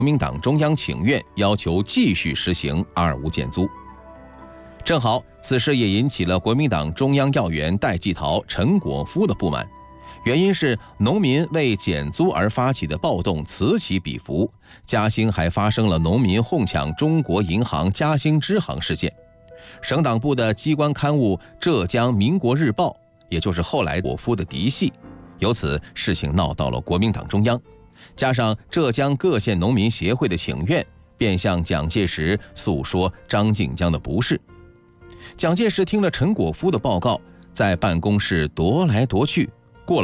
民党中央请愿，要求继续实行二无减租。正好此事也引起了国民党中央要员戴季陶、陈果夫的不满，原因是农民为减租而发起的暴动此起彼伏，嘉兴还发生了农民哄抢中国银行嘉兴支行事件。省党部的机关刊物《浙江民国日报》，也就是后来果夫的嫡系，由此事情闹到了国民党中央，加上浙江各县农民协会的请愿，便向蒋介石诉说张静江的不是。蒋介石听了陈果夫的报告，在办公室踱来踱去，